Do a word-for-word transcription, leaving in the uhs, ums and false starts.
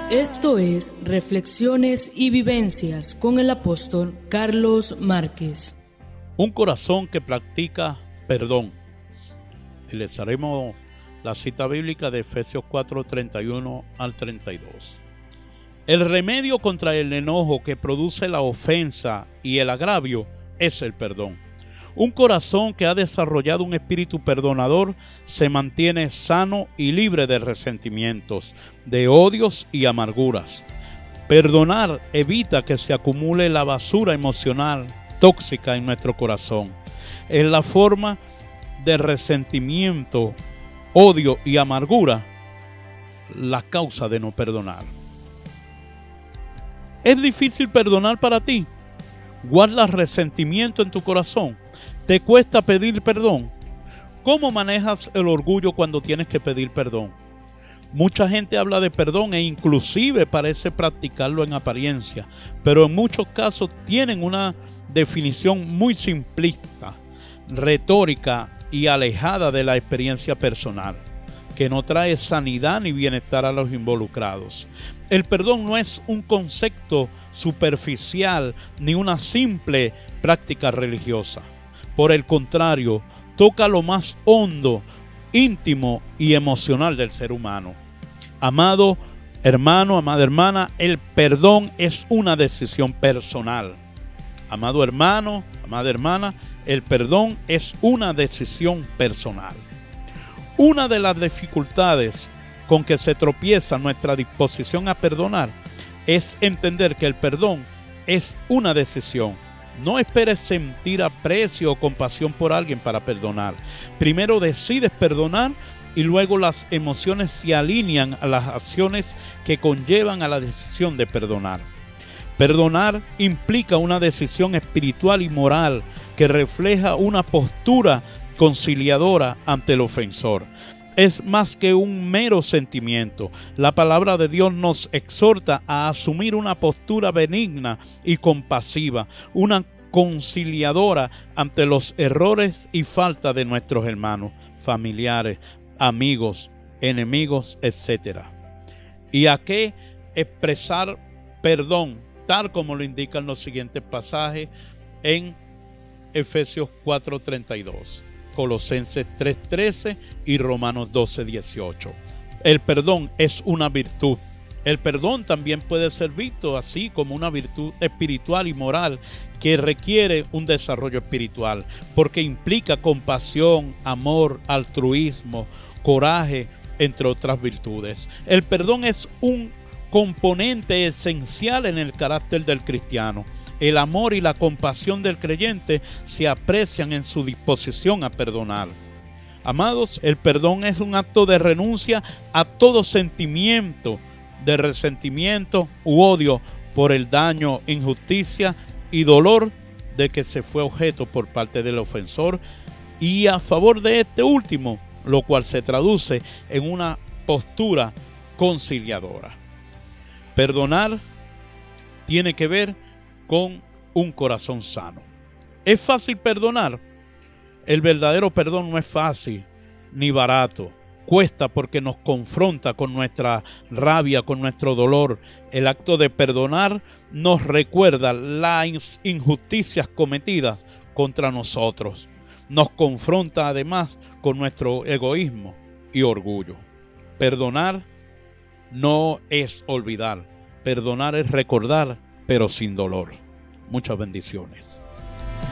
Esto es Reflexiones y Vivencias con el apóstol Carlos Márquez. Un corazón que practica perdón. Y les haremos la cita bíblica de Efesios cuatro, treinta y uno al treinta y dos. El remedio contra el enojo que produce la ofensa y el agravio es el perdón. Un corazón que ha desarrollado un espíritu perdonador se mantiene sano y libre de resentimientos, de odios y amarguras. Perdonar evita que se acumule la basura emocional tóxica en nuestro corazón. Es la forma de resentimiento, odio y amargura la causa de no perdonar. ¿Es difícil perdonar para ti? ¿Guardas resentimiento en tu corazón? ¿Te cuesta pedir perdón? ¿Cómo manejas el orgullo cuando tienes que pedir perdón? Mucha gente habla de perdón e inclusive parece practicarlo en apariencia, pero en muchos casos tienen una definición muy simplista, retórica y alejada de la experiencia personal, que no trae sanidad ni bienestar a los involucrados. El perdón no es un concepto superficial ni una simple práctica religiosa. Por el contrario, toca lo más hondo, íntimo y emocional del ser humano. Amado hermano, amada hermana, el perdón es una decisión personal. Amado hermano, amada hermana, el perdón es una decisión personal. Una de las dificultades con que se tropieza nuestra disposición a perdonar es entender que el perdón es una decisión. No esperes sentir aprecio o compasión por alguien para perdonar. Primero decides perdonar y luego las emociones se alinean a las acciones que conllevan a la decisión de perdonar. Perdonar implica una decisión espiritual y moral que refleja una postura conciliadora ante el ofensor. Es más que un mero sentimiento. La palabra de Dios nos exhorta a asumir una postura benigna y compasiva, una conciliadora ante los errores y faltas de nuestros hermanos, familiares, amigos, enemigos, etcétera. ¿Y a qué expresar perdón? Tal como lo indican los siguientes pasajes en Efesios cuatro, treinta y dos. Colosenses tres, trece y Romanos doce, dieciocho. El perdón es una virtud. El perdón también puede ser visto así como una virtud espiritual y moral que requiere un desarrollo espiritual, porque implica compasión, amor, altruismo, coraje, entre otras virtudes. El perdón es un componente esencial en el carácter del cristiano. El amor y la compasión del creyente se aprecian en su disposición a perdonar. Amados, el perdón es un acto de renuncia a todo sentimiento de resentimiento u odio por el daño, injusticia y dolor de que se fue objeto por parte del ofensor y a favor de este último, lo cual se traduce en una postura conciliadora. Perdonar tiene que ver con un corazón sano. ¿Es fácil perdonar? El verdadero perdón no es fácil ni barato. Cuesta porque nos confronta con nuestra rabia, con nuestro dolor. El acto de perdonar nos recuerda las injusticias cometidas contra nosotros. Nos confronta además con nuestro egoísmo y orgullo. Perdonar no es olvidar. Perdonar es recordar, pero sin dolor. Muchas bendiciones.